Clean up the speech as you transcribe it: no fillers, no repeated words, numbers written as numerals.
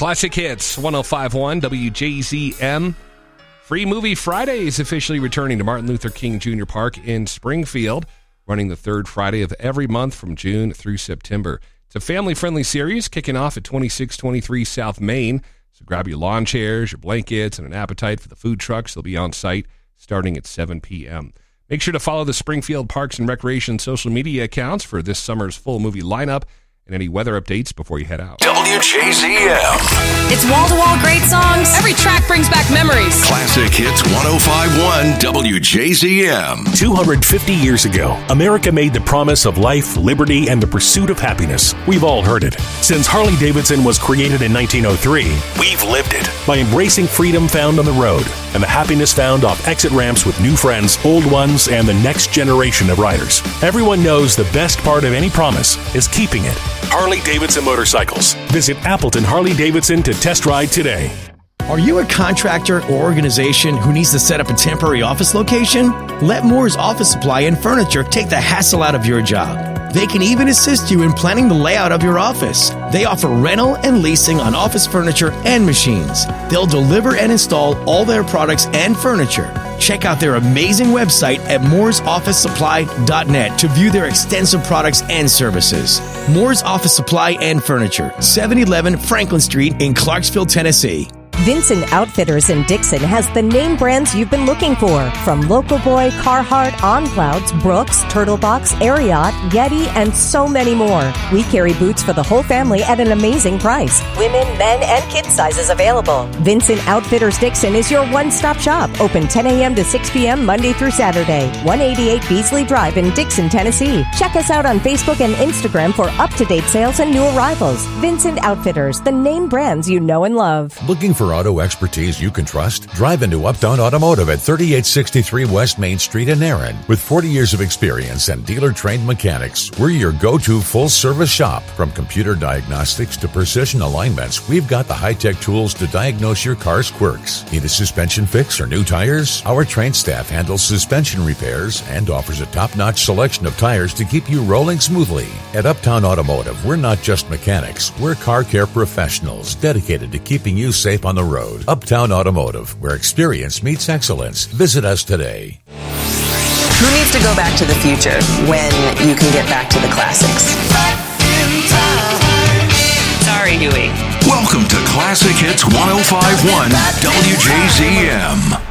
Classic Hits, 105.1 WJZM. Free Movie Friday is officially returning to Martin Luther King Jr. Park in Springfield, running the third Friday of every month from June through September. It's a family-friendly series kicking off at 2623 South Main. So grab your lawn chairs, your blankets, and an appetite for the food trucks. They'll be on site starting at 7 p.m. Make sure to follow the Springfield Parks and Recreation social media accounts for this summer's full movie lineup and any weather updates before you head out. WJZM. It's wall-to-wall great songs. Every track brings back memories. Classic Hits 105.1 WJZM. 250 years ago, America made the promise of life, liberty, and the pursuit of happiness. We've all heard it. Since Harley-Davidson was created in 1903, we've lived it by embracing freedom found on the road and the happiness found off exit ramps with new friends, old ones, and the next generation of riders. Everyone knows the best part of any promise is keeping it. Harley-Davidson Motorcycles. Visit Appleton Harley-Davidson to test ride today. Are you a contractor or organization who needs to set up a temporary office location? Let Moore's Office Supply and Furniture take the hassle out of your job. They can even assist you in planning the layout of your office. They offer rental and leasing on office furniture and machines. They'll deliver and install all their products and furniture. Check out their amazing website at mooresofficesupply.net to view their extensive products and services. Moore's Office Supply and Furniture, 711 Franklin Street in Clarksville, Tennessee. Vincent Outfitters in Dixon has the name brands you've been looking for, from Local Boy, Carhartt, On Clouds, Brooks, Turtlebox, Ariat, Yeti, and so many more. We carry boots for the whole family at an amazing price. Women, men, and kids sizes available. Vincent Outfitters Dixon is your one-stop shop. Open 10 a.m. to 6 p.m. Monday through Saturday. 188 Beasley Drive in Dixon, Tennessee. Check us out on Facebook and Instagram for up-to-date sales and new arrivals. Vincent Outfitters, the name brands you know and love. Looking for auto expertise you can trust? Drive into Uptown Automotive at 3863 West Main Street in Erin. With 40 years of experience and dealer-trained mechanics, we're your go-to full-service shop. From computer diagnostics to precision alignments, we've got the high-tech tools to diagnose your car's quirks. Need a suspension fix or new tires? Our trained staff handles suspension repairs and offers a top-notch selection of tires to keep you rolling smoothly. At Uptown Automotive, we're not just mechanics. We're car care professionals dedicated to keeping you safe on the road. Uptown Automotive, where experience meets excellence. Visit us today. Who needs to go back to the future when you can get back to the classics? Sorry, Huey. Welcome to Classic Hits 105.1 WJZM.